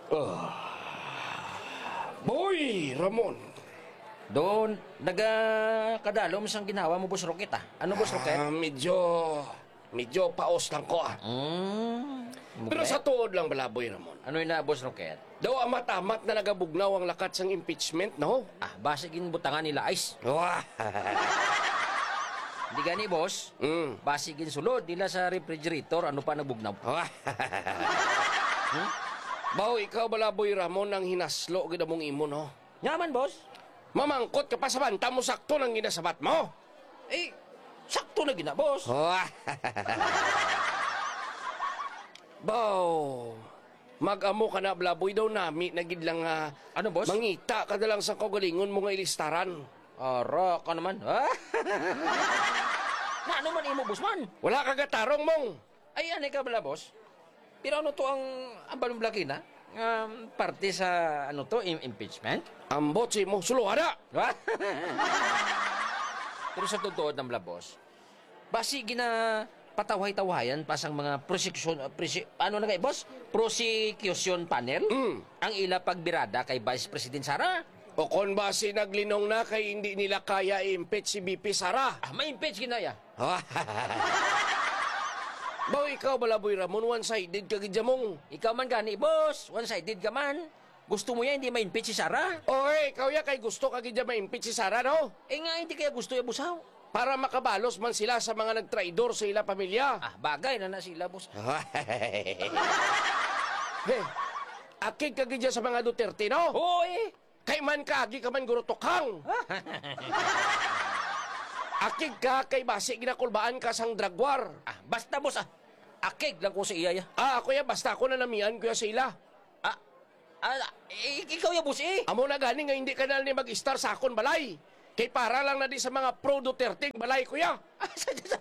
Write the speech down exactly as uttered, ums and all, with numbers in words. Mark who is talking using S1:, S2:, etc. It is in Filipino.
S1: Boy, Ramon.
S2: Doon, nagkadalo mo sang ginawa mo, Boss Rocket, ah. Ano, Boss Rocket?
S1: Ah, medyo, medyo paos lang ko ah.
S2: Hmm.
S1: Pero sa tuod lang balaboy, Ramon.
S2: Ano yun na, Boss Rocket?
S1: Daw amat-amat na nagabugnaw ang lakat sang impeachment, no?
S2: Ah, basigin butangan nila, Ice.
S1: Wah.
S2: Di gani, Boss.
S1: mm.
S2: Basigin sulod nila sa refrigerator, ano pa nabugnaw.
S1: Wah. hmm? Bao, ikaw balaboy, Ramon, ang hinaslo gida mong imo, no?
S2: Yaman, Boss.
S1: Mamangkot ka pa sa banta mo, sakto ng ginasabat mo.
S2: Eh, sakto na gina, Boss.
S1: Wah. Bao, mag-amo ka na, balaboy daw nami, nagid lang nga,
S2: Ano, Boss?
S1: mangita ka na lang sa kagalingon mo nga ilistaran.
S2: Ara ka naman. Ah? Na ano man imo, Boss man?
S1: Wala ka gatarong mong.
S2: Ay, anay ka bala, Boss? Pero ano to ang ang balong blaki na? Um, parte sa ano to, im- impeachment?
S1: Ambot si mo, suluhada.
S2: Ah? Pero sa totoo ng bala, Boss, basi gina patawhay-tawhayan pa sang mga prosecution, uh, prese- ano na kay, Boss? Prosecution panel?
S1: Mm.
S2: Ang ila pagbirada kay Vice President Sara.
S1: O kon ba si naglinong na kay hindi nila kaya i-impeach si B P Sara?
S2: Ah, may impeach ginaya.
S1: Baw, ikaw balaboy, Ramon, one-sided ka gidya mong.
S2: Ikaw man gani, Boss. One-sided ka man. Gusto mo yan, hindi ma-impeach si Sara.
S1: Oy, ikaw ya kay gusto ka gidya ma-impeach si Sara, no?
S2: Eh nga, hindi kaya gusto yung busaw.
S1: Para makabalos man sila sa mga nagtraidor sa ila pamilya.
S2: Ah, bagay na na sila, Boss.
S1: Hey, akig ka gidya sa mga Duterte, no?
S2: Oo, eh.
S1: Kay man ka, agi ka man gurutukang. Akig ka kay basi ginakulbaan ka sang dragwar.
S2: Ah, basta, Boss, ah. Akig lang ko sa iya, ya.
S1: Ah, ako ya, basta ako na namian ko ya sa ila.
S2: Ah, ah, eh, ikaw ya, Boss, eh.
S1: Amo na gani nga hindi ka na ni mag-star sa akon balay. Kay para lang na di sa mga pro Duterte balay ko ya.
S2: Ah, sa, sa,